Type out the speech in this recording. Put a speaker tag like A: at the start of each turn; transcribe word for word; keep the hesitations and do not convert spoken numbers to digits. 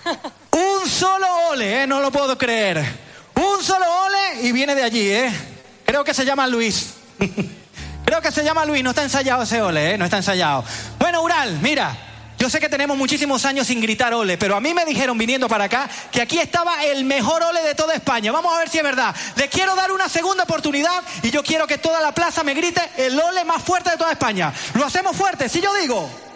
A: Un solo ole, ¿eh? No lo puedo creer. Un solo ole y viene de allí, ¿eh? Creo que se llama Luis. Creo que se llama Luis, no está ensayado ese ole, ¿eh? No está ensayado. Bueno, Ural, mira, yo sé que tenemos muchísimos años sin gritar ole, pero a mí me dijeron viniendo para acá que aquí estaba el mejor ole de toda España. Vamos a ver si es verdad. Les quiero dar una segunda oportunidad y yo quiero que toda la plaza me grite el ole más fuerte de toda España. Lo hacemos fuerte, si yo digo...